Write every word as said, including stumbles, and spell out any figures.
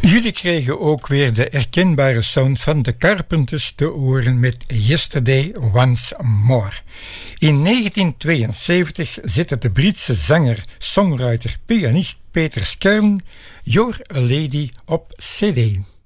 Jullie kregen ook weer de herkenbare sound van de Carpenters te oren met Yesterday Once More. In negentien tweeënzeventig zette de Britse zanger, songwriter, pianist Peter Skern You're a Lady op C D.